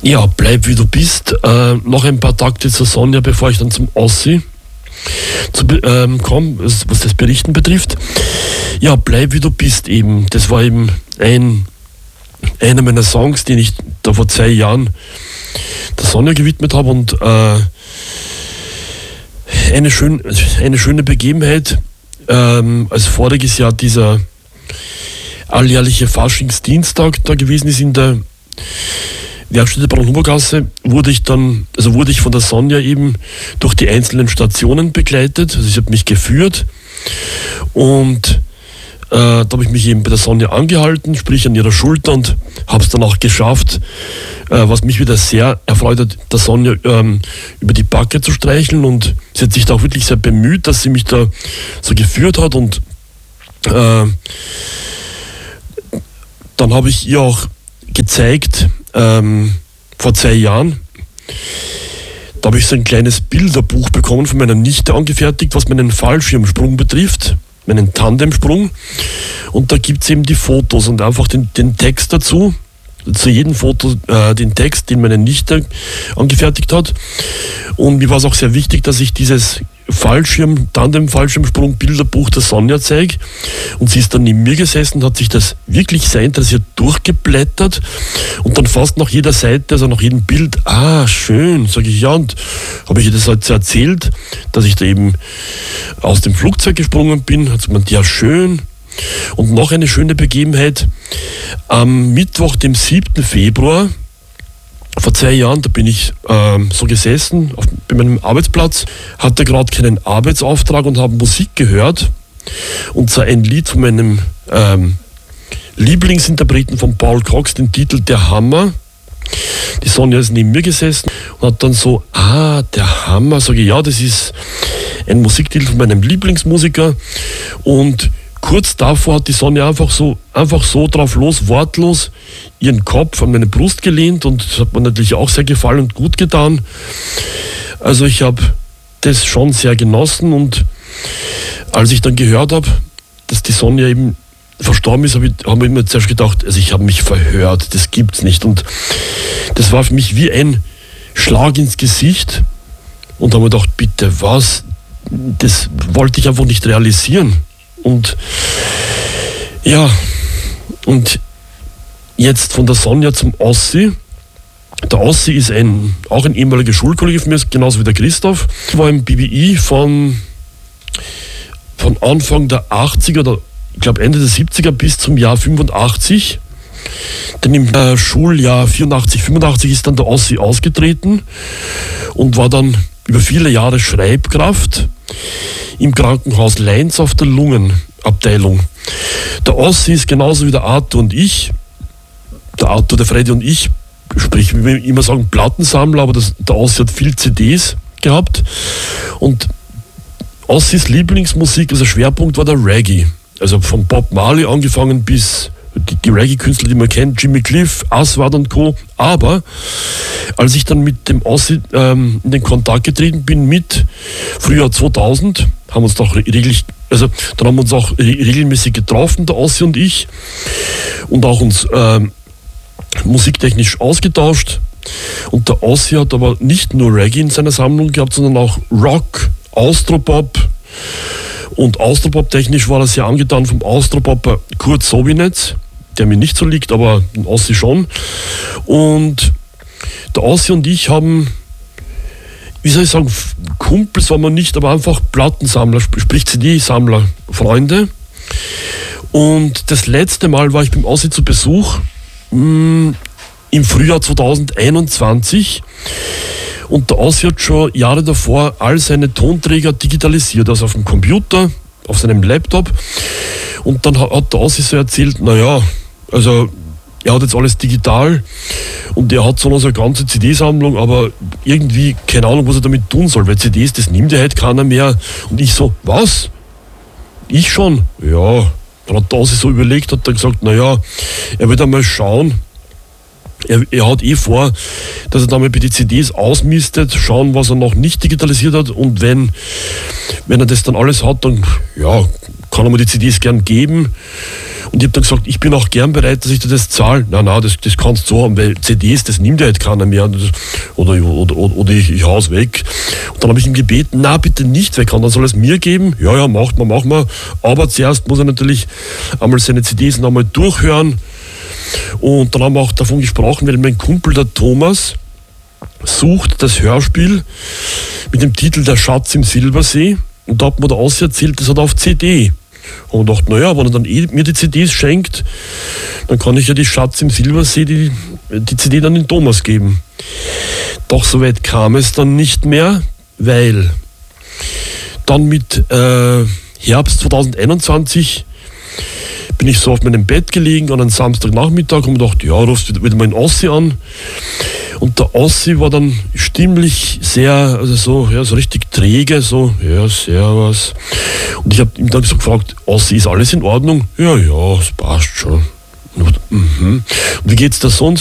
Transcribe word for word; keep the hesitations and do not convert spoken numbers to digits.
Ja, bleib wie du bist. Äh, noch ein paar Takte zur Sonja, bevor ich dann zum Ossi zu, ähm, komme, was, was das Berichten betrifft. Ja, bleib wie du bist eben. Das war eben ein, einer meiner Songs, den ich da vor zwei Jahren der Sonja gewidmet habe und äh, eine, schön, eine schöne Begebenheit, ähm, als voriges Jahr dieser alljährliche Faschingsdienstag da gewesen ist in der Werkstätte Braunhubergasse, wurde ich dann, also wurde ich von der Sonja eben durch die einzelnen Stationen begleitet. Also ich habe mich geführt und äh, da habe ich mich eben bei der Sonja angehalten, sprich an ihrer Schulter, und habe es dann auch geschafft, äh, was mich wieder sehr erfreut hat, der Sonja ähm, über die Backe zu streicheln, und sie hat sich da auch wirklich sehr bemüht, dass sie mich da so geführt hat, und äh, dann habe ich ihr auch gezeigt, ähm, vor zwei Jahren, da habe ich so ein kleines Bilderbuch bekommen von meiner Nichte angefertigt, was meinen Fallschirmsprung betrifft, meinen Tandemsprung, und da gibt es eben die Fotos und einfach den, den Text dazu, zu jedem Foto äh, den Text, den meine Nichte angefertigt hat, und mir war es auch sehr wichtig, dass ich dieses Fallschirm, Tandem-Fallschirmsprung Bilderbuch der Sonja zeige, und sie ist dann neben mir gesessen und hat sich das wirklich sehr interessiert durchgeblättert und dann fast nach jeder Seite, also nach jedem Bild, ah, schön, sage ich, ja, und habe ich ihr das halt so erzählt, dass ich da eben aus dem Flugzeug gesprungen bin, hat sie gemeint, ja, schön. Und noch eine schöne Begebenheit, am Mittwoch, dem siebten Februar, vor zwei Jahren, da bin ich ähm, so gesessen auf, bei meinem Arbeitsplatz, hatte gerade keinen Arbeitsauftrag und habe Musik gehört, und zwar ein Lied von meinem ähm, Lieblingsinterpreten von Paul Cox, den Titel Der Hammer. Die Sonja ist neben mir gesessen und hat dann so, ah, der Hammer, sage ich, ja, das ist ein Musiktitel von meinem Lieblingsmusiker, und kurz davor hat die Sonja einfach so, einfach so drauf los, wortlos, ihren Kopf an meine Brust gelehnt, und das hat mir natürlich auch sehr gefallen und gut getan. Also ich habe das schon sehr genossen, und als ich dann gehört habe, dass die Sonja eben verstorben ist, habe ich, hab ich mir zuerst gedacht, also ich habe mich verhört, das gibt's nicht, und das war für mich wie ein Schlag ins Gesicht, und habe mir gedacht, bitte was, das wollte ich einfach nicht realisieren. Und ja, und jetzt von der Sonja zum Ossi. Der Ossi ist ein, auch ein ehemaliger Schulkollege von mir, genauso wie der Christoph. War im B B I von, von Anfang der achtziger, oder ich glaube Ende der siebziger bis zum Jahr fünfundachtzig. Denn im äh, Schuljahr vierundachtzig, fünfundachtzig ist dann der Ossi ausgetreten und war dann über viele Jahre Schreibkraft im Krankenhaus Leins auf der Lungenabteilung. Der Ossi ist genauso wie der Arthur und ich, der Arthur, der Freddy und ich, sprich, wie wir immer sagen, Plattensammler, aber das, der Ossi hat viel C Ds gehabt, und Ossis Lieblingsmusik, also Schwerpunkt war der Reggae, also von Bob Marley angefangen bis die, die Reggae-Künstler, die man kennt, Jimmy Cliff, Aswad und Co. Aber als ich dann mit dem Ossi ähm, in den Kontakt getreten bin, mit Frühjahr zweitausend, haben wir uns doch regelmäßig, also dann haben wir uns auch re- regelmäßig getroffen, der Ossi und ich, und auch uns ähm, musiktechnisch ausgetauscht. Und der Ossi hat aber nicht nur Reggae in seiner Sammlung gehabt, sondern auch Rock, Austropop. Und Austropop-technisch war er sehr angetan vom Austropopper Kurt Sobinetz, der mir nicht so liegt, aber den Ossi schon. Und der Ossi und ich haben, wie soll ich sagen, Kumpels waren wir nicht, aber einfach Plattensammler, sprich C D-Sammler, Freunde. Und das letzte Mal war ich beim Ossi zu Besuch mh, im Frühjahr zweitausendeinundzwanzig. Und der Ossi hat schon Jahre davor all seine Tonträger digitalisiert, also auf dem Computer, auf seinem Laptop. Und dann hat der Ossi so erzählt, naja, also er hat jetzt alles digital und er hat so noch so eine ganze C D-Sammlung, aber irgendwie keine Ahnung, was er damit tun soll, weil C Ds, das nimmt ja heute keiner mehr. Und ich so, was? Ich schon? Ja. Dann hat der Ossi so überlegt, hat dann gesagt, naja, er wird einmal schauen. Er, er hat eh vor, dass er dann mal bei die C Ds ausmistet, schauen, was er noch nicht digitalisiert hat, und wenn, wenn er das dann alles hat, dann ja, kann er mir die C Ds gern geben. Und ich habe dann gesagt, ich bin auch gern bereit, dass ich dir das zahle. Nein, nein, das, das kannst du so haben, weil C Ds, das nimmt ja halt keiner mehr. Oder, oder, oder, oder ich, ich hau's weg. Und dann habe ich ihm gebeten, na bitte nicht weg, dann soll es mir geben. Ja, ja, macht man, macht man. Aber zuerst muss er natürlich einmal seine C Ds noch einmal durchhören. Und dann haben wir auch davon gesprochen, weil mein Kumpel, der Thomas, sucht das Hörspiel mit dem Titel Der Schatz im Silbersee. Und da hat mir der Ossi erzählt, das hat er auf C D. Und ich dachte, naja, wenn er dann eh mir die C Ds schenkt, dann kann ich ja die Schatz im Silbersee, die, die C D dann in Thomas geben. Doch so weit kam es dann nicht mehr, weil dann mit äh, Herbst zwanzig einundzwanzig bin ich so auf meinem Bett gelegen an einem Samstagnachmittag und mir gedacht, ja, rufst wieder, wieder mal einen Ossi an. Und der Ossi war dann stimmlich sehr, also so, ja, so richtig träge, so, ja, servus. Und ich habe ihm dann so gefragt, Ossi, ist alles in Ordnung? Ja, ja, es passt schon. Und, mhm. Und wie geht's da sonst?